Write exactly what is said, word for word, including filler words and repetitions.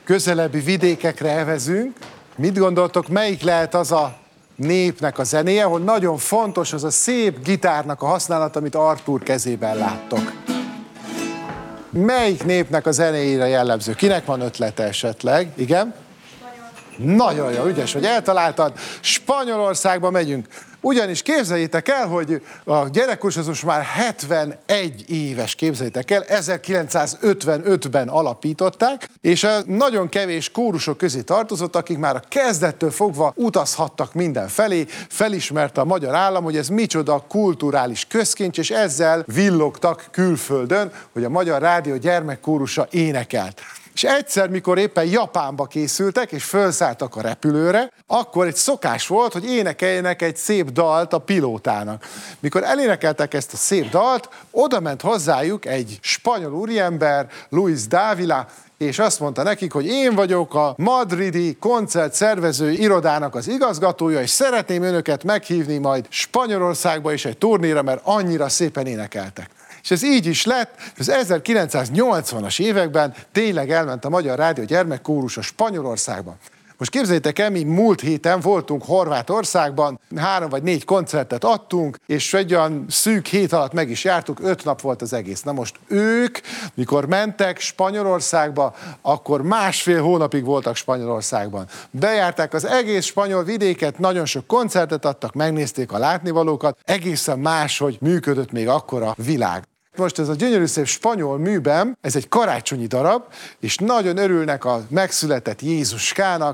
közelebbi vidékekre evezünk. Mit gondoltok, melyik lehet az a népnek a zenéje, ahol nagyon fontos az a szép gitárnak a használat, amit Artúr kezében láttok? Melyik népnek a zenéjére jellemző? Kinek van ötlete esetleg? Igen? Nagyon jó, ügyes, hogy eltaláltad. Spanyolországba megyünk. Ugyanis képzeljétek el, hogy a gyerekkoros az most már hetvenegy éves, képzeljétek el, ezerkilencszázötvenötben alapították, és nagyon kevés kórusok közé tartozott, akik már a kezdettől fogva utazhattak mindenfelé, felismerte a magyar állam, hogy ez micsoda kulturális közkincs, és ezzel villogtak külföldön, hogy a Magyar Rádió gyermekkórusa énekelt. És egyszer, mikor éppen Japánba készültek, és felszálltak a repülőre, akkor egy szokás volt, hogy énekeljenek egy szép dalt a pilótának. Mikor elénekeltek ezt a szép dalt, oda ment hozzájuk egy spanyol úriember, Luis Dávila, és azt mondta nekik, hogy én vagyok a madridi koncertszervező irodának az igazgatója, és szeretném önöket meghívni majd Spanyolországba is egy turnéra, mert annyira szépen énekeltek. És ez így is lett, az ezerkilencszáznyolcvanas években tényleg elment a Magyar Rádió gyermekkórusa Spanyolországba. Most képzeljétek el, mi múlt héten voltunk Horvátországban, három vagy négy koncertet adtunk, és egy olyan szűk hét alatt meg is jártuk, öt nap volt az egész. Na most ők, mikor mentek Spanyolországba, akkor másfél hónapig voltak Spanyolországban. Bejárták az egész spanyol vidéket, nagyon sok koncertet adtak, megnézték a látnivalókat, egészen máshogy működött még akkor a világ. Most ez a gyönyörű szép spanyol műben, ez egy karácsonyi darab, és nagyon örülnek a megszületett Jézuskának,